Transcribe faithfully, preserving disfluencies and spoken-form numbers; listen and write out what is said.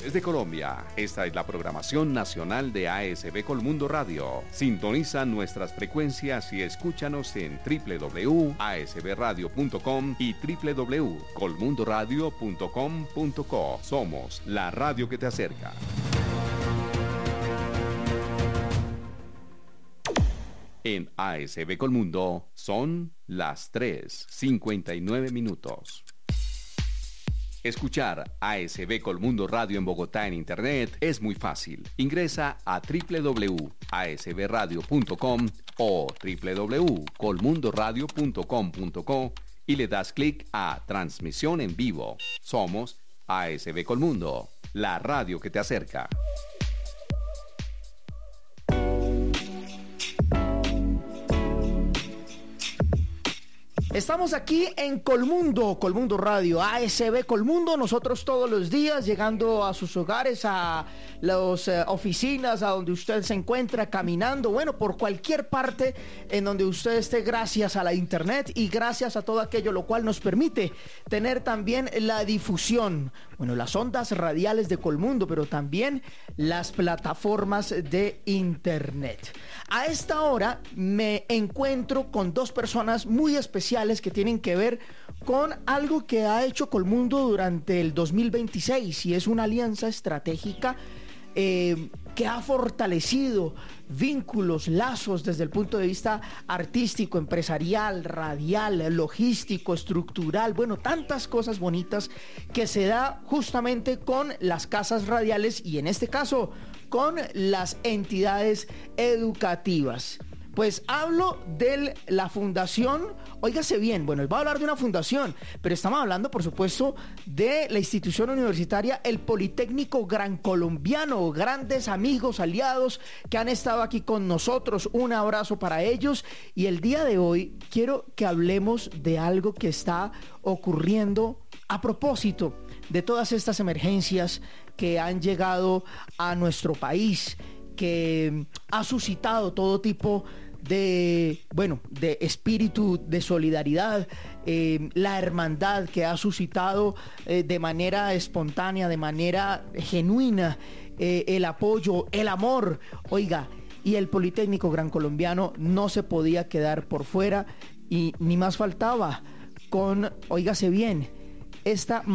Desde Colombia, esta es la programación nacional de A S B Colmundo Radio. Sintoniza nuestras frecuencias y escúchanos en doble u doble u doble u punto a s b radio punto com y doble u doble u doble u punto colmundo radio punto com punto co. Somos la radio que te acerca. En A S B Colmundo son las tres cincuenta y nueve minutos. Escuchar A S B Colmundo Radio en Bogotá en Internet es muy fácil. Ingresa a doble u doble u doble u punto a s b radio punto com o doble u doble u doble u punto colmundo radio punto com punto co y le das clic a Transmisión en Vivo. Somos A S B Colmundo, la radio que te acerca. Estamos aquí en Colmundo, Colmundo Radio, A S B Colmundo, nosotros todos los días llegando a sus hogares, a las eh, oficinas, a donde usted se encuentra, caminando, bueno, por cualquier parte en donde usted esté, gracias a la internet y gracias a todo aquello lo cual nos permite tener también la difusión, bueno, las ondas radiales de Colmundo, pero también las plataformas de internet. A esta hora me encuentro con dos personas muy especiales que tienen que ver con algo que ha hecho Colmundo durante el dos mil veintiséis y es una alianza estratégica eh, que ha fortalecido vínculos, lazos desde el punto de vista artístico, empresarial, radial, logístico, estructural, bueno, tantas cosas bonitas que se da justamente con las casas radiales y en este caso con las entidades educativas. Pues hablo de la fundación, óigase bien, bueno, voy a hablar de una fundación, pero estamos hablando, por supuesto, de la institución universitaria, el Politécnico Gran Colombiano, grandes amigos, aliados que han estado aquí con nosotros, un abrazo para ellos, y el día de hoy quiero que hablemos de algo que está ocurriendo a propósito de todas estas emergencias que han llegado a nuestro país, que ha suscitado todo tipo de, bueno, de espíritu de solidaridad, eh, la hermandad que ha suscitado eh, de manera espontánea, de manera genuina, eh, el apoyo, el amor, oiga, y el Politécnico Gran Colombiano no se podía quedar por fuera y ni más faltaba con, óigase bien, esta